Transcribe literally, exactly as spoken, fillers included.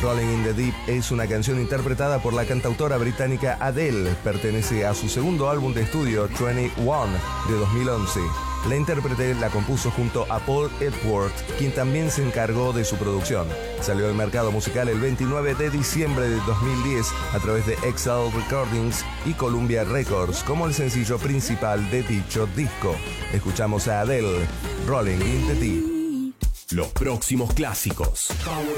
Rolling in the Deep es una canción interpretada por la cantautora británica Adele. Pertenece a su segundo álbum de estudio, veintiuno, de dos mil once. La intérprete la compuso junto a Paul Epworth, quien también se encargó de su producción. Salió al mercado musical el veintinueve de diciembre de dos mil diez a través de Excel Recordings y Columbia Records como el sencillo principal de dicho disco. Escuchamos a Adele, Rolling in the Deep. Los próximos clásicos.